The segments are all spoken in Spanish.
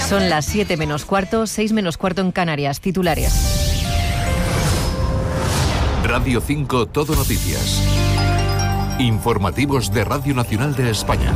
Son las 7 menos cuarto, 6 menos cuarto en Canarias. Titulares. Radio 5 Todo Noticias. Informativos de Radio Nacional de España.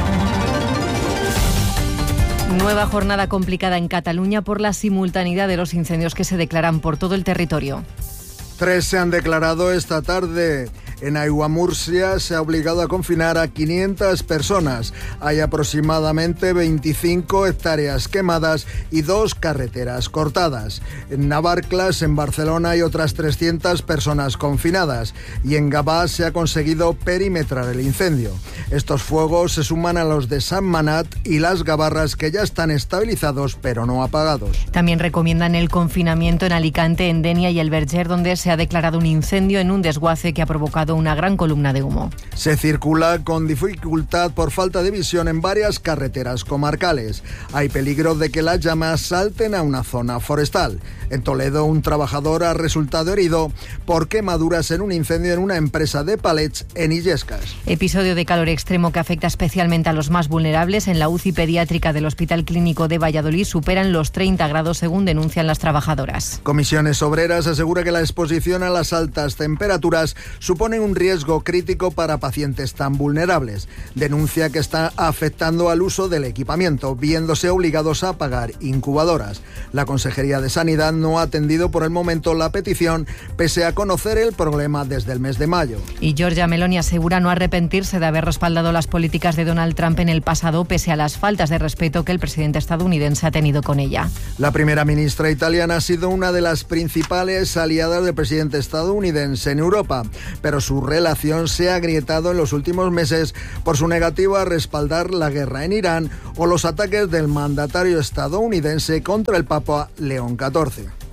Nueva jornada complicada en Cataluña por la simultaneidad de los incendios que se declaran por todo el territorio. 3 se han declarado esta tarde. En Aiguamurcia se ha obligado a confinar a 500 personas. Hay aproximadamente 25 hectáreas quemadas y 2 carreteras cortadas. En Navarcles, en Barcelona, hay otras 300 personas confinadas. Y en Gavà se ha conseguido perimetrar el incendio. Estos fuegos se suman a los de San Manat y Las Gavarras, que ya están estabilizados pero no apagados. También recomiendan el confinamiento en Alicante, en Denia y el Verger, donde se ha declarado un incendio en un desguace que ha provocado una gran columna de humo. Se circula con dificultad por falta de visión en varias carreteras comarcales. Hay peligro de que las llamas salten a una zona forestal. En Toledo, un trabajador ha resultado herido por quemaduras en un incendio en una empresa de palets en Illescas. Episodio de calor extremo que afecta especialmente a los más vulnerables. En la UCI pediátrica del Hospital Clínico de Valladolid superan los 30 grados según denuncian las trabajadoras. Comisiones Obreras asegura que la exposición a las altas temperaturas supone un riesgo crítico para pacientes tan vulnerables. Denuncia que está afectando al uso del equipamiento, viéndose obligados a pagar incubadoras. La Consejería de Sanidad no ha atendido por el momento la petición, pese a conocer el problema desde el mes de mayo. Y Giorgia Meloni asegura no arrepentirse de haber respaldado las políticas de Donald Trump en el pasado, pese a las faltas de respeto que el presidente estadounidense ha tenido con ella. La primera ministra italiana ha sido una de las principales aliadas del presidente estadounidense en Europa, pero su relación se ha agrietado en los últimos meses por su negativa a respaldar la guerra en Irán o los ataques del mandatario estadounidense contra el Papa León XIV.